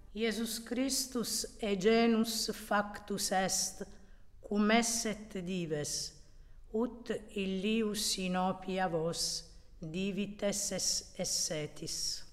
Iesus Christus genus factus est, cum esset dives, ut illius in opia vos divites essetis.